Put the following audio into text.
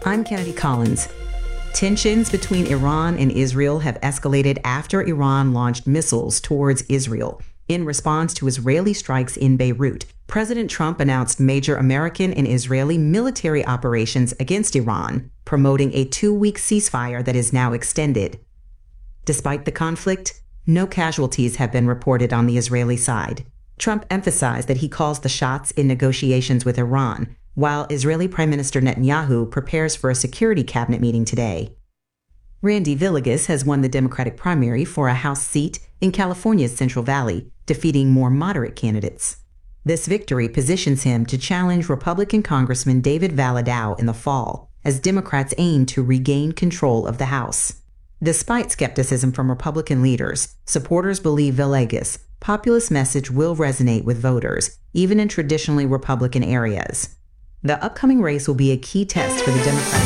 I'm Kennedy Collins. Tensions between Iran and Israel have escalated after Iran launched missiles towards Israel in response to Israeli strikes in Beirut. President Trump announced major American and Israeli military operations against Iran, promoting a 2-week ceasefire that is now extended. Despite the conflict, no casualties have been reported on the Israeli side. Trump emphasized that he calls the shots in negotiations with Iran, while Israeli Prime Minister Netanyahu prepares for a security cabinet meeting today. Randy Villegas has won the Democratic primary for a House seat in California's Central Valley, defeating more moderate candidates. This victory positions him to challenge Republican Congressman David Valadao in the fall, as Democrats aim to regain control of the House. Despite skepticism from Republican leaders, supporters believe Villegas' populist message will resonate with voters, even in traditionally Republican areas. The upcoming race will be a key test for the Democratic